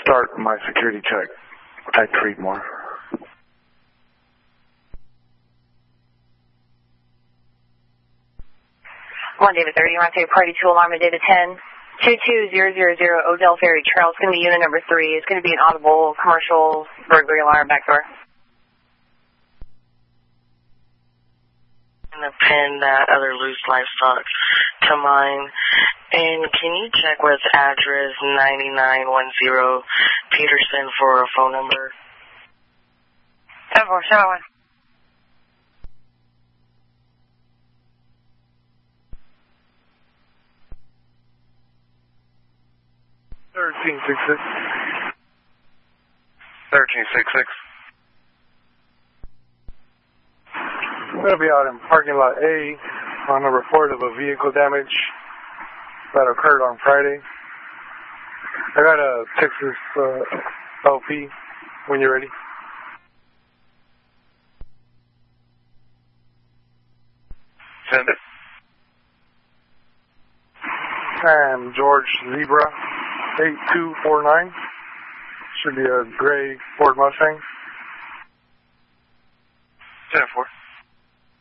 start my security check. Type to read more. 1 David 30, rendezvous party 2 alarm at David 10, 22000 Odell Ferry Trail. It's going to be unit number 3. It's going to be an audible commercial burglary alarm backdoor. And to pin that other loose livestock to mine. And can you check with address 9910 Peterson for a phone number? 10-4, 1366. 1366. I'm going to be out in parking lot A on a report of a vehicle damage that occurred on Friday. I got a Texas LP when you're ready. Send it. And George Zebra 8249. Should be a gray Ford Mustang. 10-4.